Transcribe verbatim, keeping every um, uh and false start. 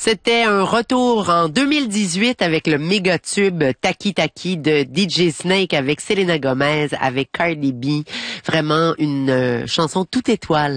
C'était un retour en deux mille dix-huit avec le méga tube Taki Taki de D J Snake avec Selena Gomez, avec Cardi B. Vraiment une euh, chanson toute étoile.